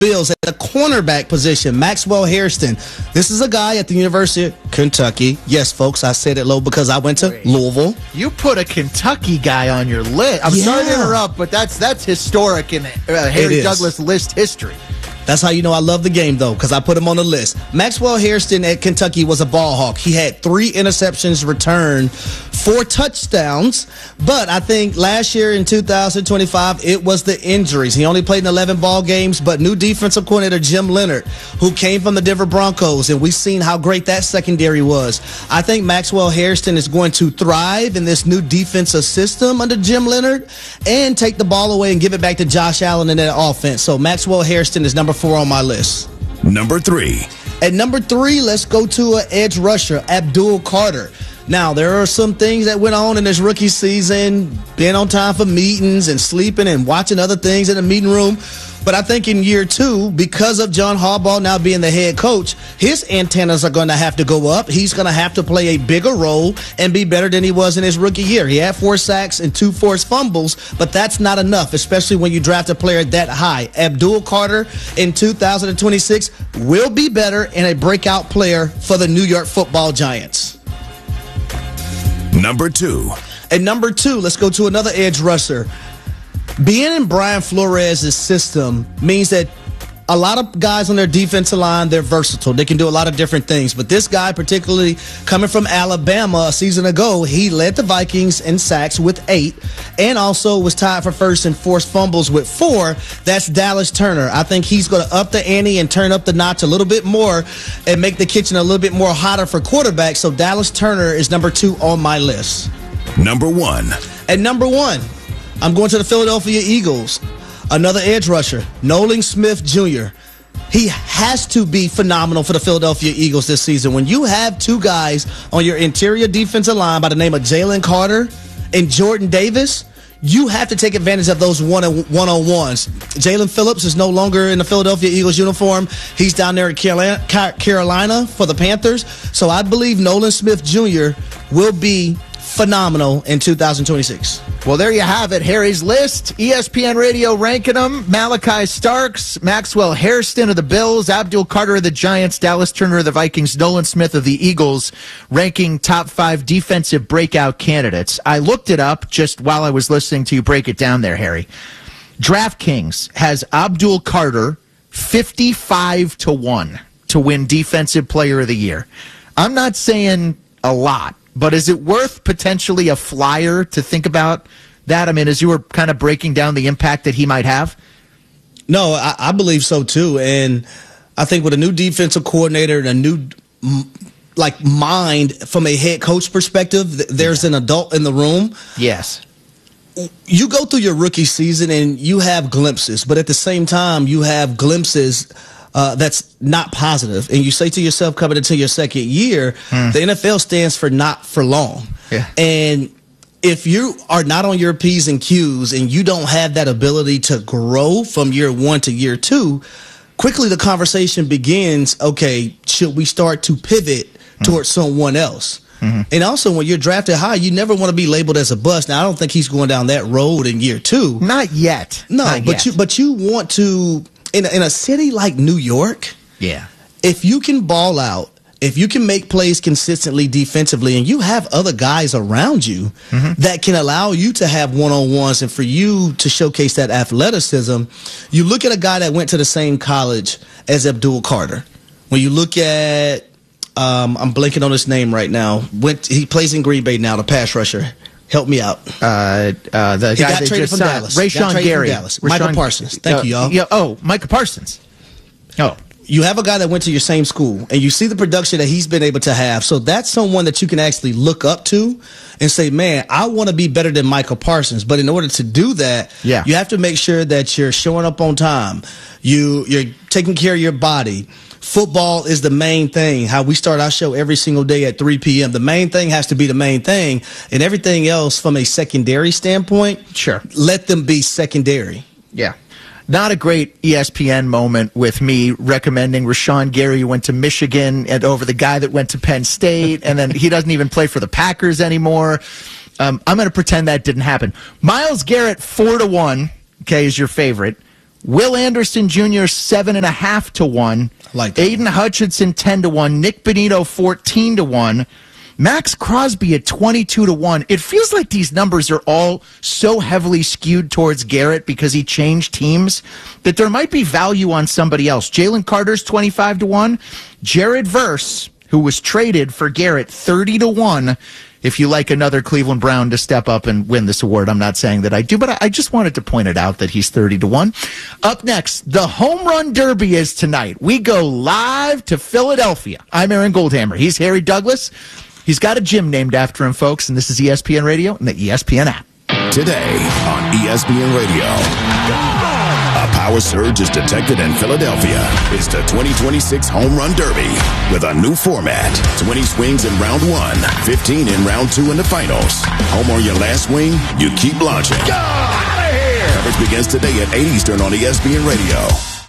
Bills at the cornerback position, Maxwell Hairston. This is a guy at the University of Kentucky. Yes, folks, I said it low because I went to Louisville. You put a Kentucky guy on your list. I'm sorry to interrupt, but that's historic in Harry Douglas list history. That's how you know I love the game, though, because I put him on the list. Maxwell Hairston at Kentucky was a ball hawk. He had 3 interceptions returned, 4 touchdowns. But I think last year in 2025, it was the injuries. He only played in 11 ball games, but new defensive coordinator Jim Leonhard, who came from the Denver Broncos, and we've seen how great that secondary was. I think Maxwell Hairston is going to thrive in this new defensive system under Jim Leonhard and take the ball away and give it back to Josh Allen in that offense. So Maxwell Hairston is number 4 on my list. Number 3. At number 3, let's go to an edge rusher, Abdul Carter. Now, there are some things that went on in this rookie season, being on time for meetings and sleeping and watching other things in the meeting room. But I think in year 2, because of John Harbaugh now being the head coach, his antennas are going to have to go up. He's going to have to play a bigger role and be better than he was in his rookie year. He had 4 sacks and 2 forced fumbles, but that's not enough, especially when you draft a player that high. Abdul Carter in 2026 will be better and a breakout player for the New York Football Giants. Number 2. At number 2, let's go to another edge rusher. Being in Brian Flores' system means that a lot of guys on their defensive line, they're versatile. They can do a lot of different things. But this guy, particularly coming from Alabama a season ago, he led the Vikings in sacks with 8 and also was tied for first in forced fumbles with 4. That's Dallas Turner. I think he's going to up the ante and turn up the notch a little bit more and make the kitchen a little bit more hotter for quarterbacks. So Dallas Turner is number 2 on my list. Number 1. At number 1, I'm going to the Philadelphia Eagles. Another edge rusher, Nolan Smith Jr. He has to be phenomenal for the Philadelphia Eagles this season. When you have 2 guys on your interior defensive line by the name of Jalen Carter and Jordan Davis, you have to take advantage of those one-on-ones. Jalen Phillips is no longer in the Philadelphia Eagles uniform. He's down there at Carolina for the Panthers. So I believe Nolan Smith Jr. will be phenomenal in 2026. Well, there you have it. Harry's list. ESPN Radio ranking them. Malachi Starks, Maxwell Hairston of the Bills, Abdul Carter of the Giants, Dallas Turner of the Vikings, Nolan Smith of the Eagles, ranking top 5 defensive breakout candidates. I looked it up just while I was listening to you break it down there, Harry. DraftKings has Abdul Carter 55-1 to win Defensive Player of the Year. I'm not saying a lot, but is it worth potentially a flyer to think about that? I mean, as you were kind of breaking down the impact that he might have? No, I believe so, too. And I think with a new defensive coordinator and a new mind from a head coach perspective, there's an adult in the room. Yes. You go through your rookie season and you have glimpses, but at the same time, you have glimpses that's not positive. And you say to yourself, coming into your second year, the NFL stands for not for long. Yeah. And if you are not on your P's and Q's and you don't have that ability to grow from year 1 to year 2, quickly the conversation begins, okay, should we start to pivot towards someone else? And also, when you're drafted high, you never want to be labeled as a bust. Now, I don't think he's going down that road in year 2. Not yet. No, Not but yet. you want to, in a city like New York, Yeah. if you can ball out, if you can make plays consistently defensively, and you have other guys around you that can allow you to have one-on-ones and for you to showcase that athleticism, you look at a guy that went to the same college as Abdul Carter. When you look at, I'm blanking on his name right now. He plays in Green Bay now, the pass rusher. Help me out. The He guy got that traded just from signed, Dallas. Rashawn Gary. Michael Parsons. Thank you, y'all. Micah Parsons. Oh. You have a guy that went to your same school, and you see the production that he's been able to have. So that's someone that you can actually look up to and say, man, I want to be better than Michael Parsons. But in order to do that, you have to make sure that you're showing up on time. You're taking care of your body. Football is the main thing. How we start our show every single day at 3 p.m. The main thing has to be the main thing. And everything else from a secondary standpoint, let them be secondary. Yeah. Not a great ESPN moment with me recommending Rashawn Gary, who went to Michigan, and over the guy that went to Penn State, and then he doesn't even play for the Packers anymore. I'm going to pretend that didn't happen. Myles Garrett, 4-1, okay, is your favorite. Will Anderson Jr. 7.5 to 1. I like that. Aiden Hutchinson 10 to 1. Nick Bonito 14 to 1. Max Crosby at 22 to 1. It feels like these numbers are all so heavily skewed towards Garrett because he changed teams that there might be value on somebody else. Jalen Carter's 25 to 1. Jared Verse, who was traded for Garrett, 30 to 1. If you like another Cleveland Brown to step up and win this award, I'm not saying that I do, but I just wanted to point it out that he's 30 to 1. Up next, the Home Run Derby is tonight. We go live to Philadelphia. I'm Aaron Goldhammer. He's Harry Douglas. He's got a gym named after him, folks, and this is ESPN Radio and the ESPN app. Today on ESPN Radio. A power surge is detected in Philadelphia. It's the 2026 Home Run Derby with a new format. 20 swings in round 1, 15 in round 2 in the finals. Home on your last swing, you keep launching. Go out of here! Coverage begins today at 8 Eastern on ESPN Radio.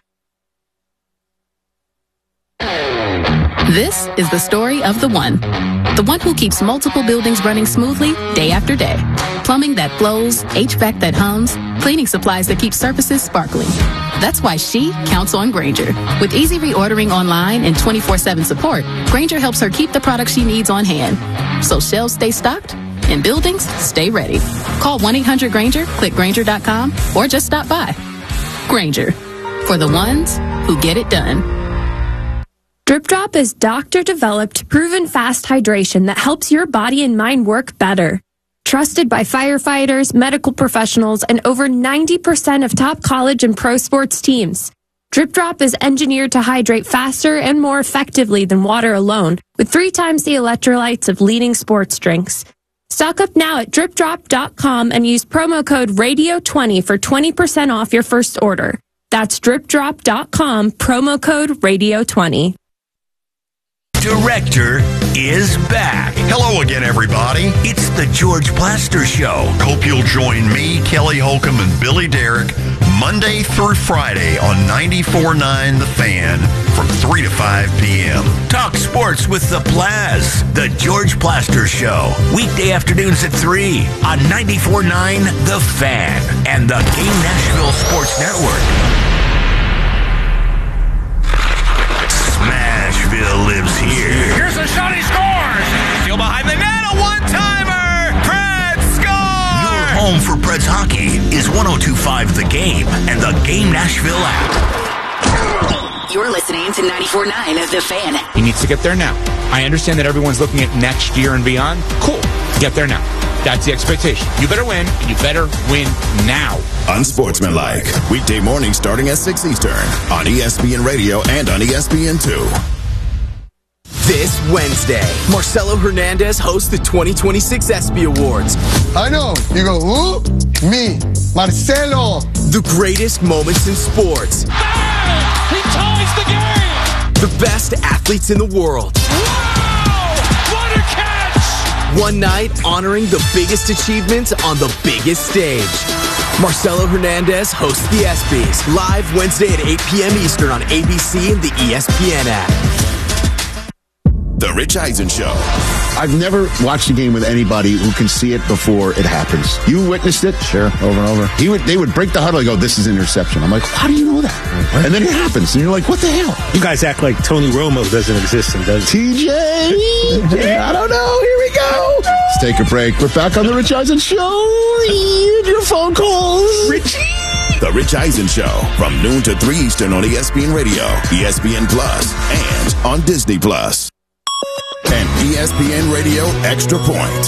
This is the story of the one who keeps multiple buildings running smoothly day after day. Plumbing that flows, HVAC that hums, cleaning supplies that keep surfaces sparkling. That's why she counts on Grainger. With easy reordering online and 24/7 support, Grainger helps her keep the products she needs on hand. So shelves stay stocked and buildings stay ready. Call 1-800-GRAINGER, click Grainger.com, or just stop by. Grainger, for the ones who get it done. Drip Drop is doctor-developed, proven fast hydration that helps your body and mind work better. Trusted by firefighters, medical professionals, and over 90% of top college and pro sports teams. Drip Drop is engineered to hydrate faster and more effectively than water alone, with 3 times the electrolytes of leading sports drinks. Stock up now at dripdrop.com and use promo code RADIO20 for 20% off your first order. That's dripdrop.com, promo code RADIO20. Director is back. Hello again, everybody. It's the George Plaster Show. Hope you'll join me, Kelly Holcomb, and Billy Derrick Monday through Friday on 94.9 The Fan from 3 to 5 p.m. Talk sports with the Plaz. The George Plaster Show. Weekday afternoons at 3 on 94.9 The Fan and the Game Nashville Sports Network. Smashville lives here. Here's a shot, he scores! Still behind the net, a one-timer! Preds score! Your home for Preds hockey is 102.5 The Game and the Game Nashville app. You're listening to 94.9 of The Fan. He needs to get there now. I understand that everyone's looking at next year and beyond. Cool. Get there now. That's the expectation. You better win, and you better win now. Unsportsmanlike. Weekday mornings starting at 6 Eastern on ESPN Radio and on ESPN2. This Wednesday, Marcelo Hernandez hosts the 2026 ESPY Awards. I know. You go, who? Me, Marcelo. The greatest moments in sports. Bang! He ties the game! The best athletes in the world. Wow! What a catch! One night honoring the biggest achievements on the biggest stage. Marcelo Hernandez hosts the ESPYs live Wednesday at 8 p.m. Eastern on ABC and the ESPN app. The Rich Eisen Show. I've never watched a game with anybody who can see it before it happens. You witnessed it? Sure, over and over. They would break the huddle and go, this is interception. I'm like, how do you know that? What? And then it happens, and you're like, what the hell? You guys act like Tony Romo doesn't exist and does. TJ! I don't know. Here we go. Let's take a break. We're back on the Rich Eisen Show. Read your phone calls. Richie! The Rich Eisen Show from noon to 3 Eastern on ESPN Radio, ESPN Plus, and on Disney Plus. And ESPN Radio Extra Point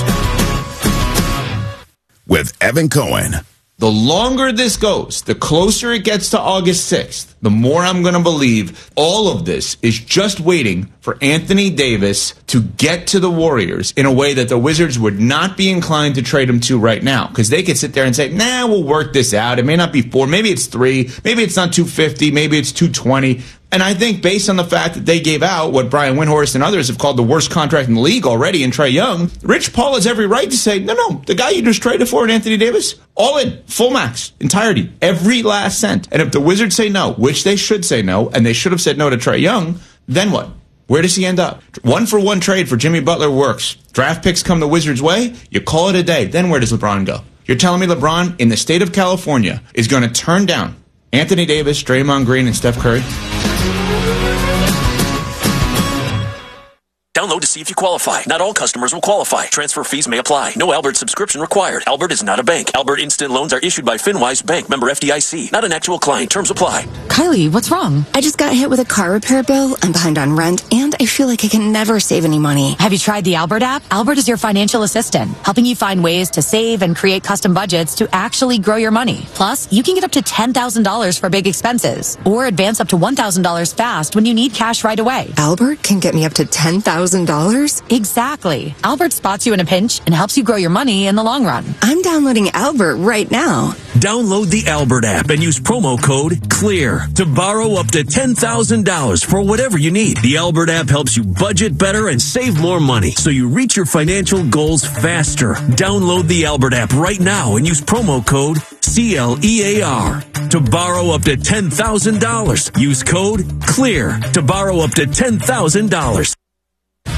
with Evan Cohen. The longer this goes, the closer it gets to August 6th, the more I'm going to believe all of this is just waiting for Anthony Davis to get to the Warriors in a way that the Wizards would not be inclined to trade him to right now. Because they could sit there and say, nah, we'll work this out. It may not be 4, maybe it's 3, maybe it's not 250, maybe it's 220. And I think based on the fact that they gave out what Brian Windhorst and others have called the worst contract in the league already in Trae Young, Rich Paul has every right to say, no, the guy you just traded for, Anthony Davis, all in, full max, entirety, every last cent. And if the Wizards say no, which they should say no, and they should have said no to Trae Young, then what? Where does he end up? 1-for-1 trade for Jimmy Butler works. Draft picks come the Wizards' way, you call it a day. Then where does LeBron go? You're telling me LeBron, in the state of California, is going to turn down Anthony Davis, Draymond Green, and Steph Curry. Download to see if you qualify. Not all customers will qualify. Transfer fees may apply. No Albert subscription required. Albert is not a bank. Albert Instant Loans are issued by FinWise Bank, member FDIC. Not an actual client. Terms apply. Kylie, what's wrong? I just got hit with a car repair bill. I'm behind on rent, and I feel like I can never save any money. Have you tried the Albert app? Albert is your financial assistant, helping you find ways to save and create custom budgets to actually grow your money. Plus, you can get up to $10,000 for big expenses, or advance up to $1,000 fast when you need cash right away. Albert can get me up to $10,000? Exactly. Albert spots you in a pinch and helps you grow your money in the long run. I'm downloading Albert right now. Download the Albert app and use promo code CLEAR to borrow up to $10,000 for whatever you need. The Albert app helps you budget better and save more money so you reach your financial goals faster. Download the Albert app right now and use promo code CLEAR to borrow up to $10,000. Use code CLEAR to borrow up to $10,000.